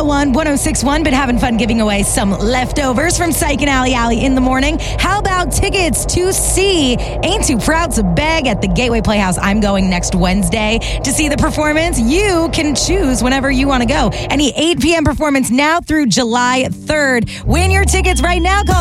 101, 1061, been having fun giving away some leftovers from Psych and Alley Alley in the morning. How about tickets to see Ain't Too Proud to Beg at the Gateway Playhouse? I'm going next Wednesday to see the performance. You can choose whenever you want to go. Any 8 p.m. performance now through July 3rd. Win your tickets right now. Call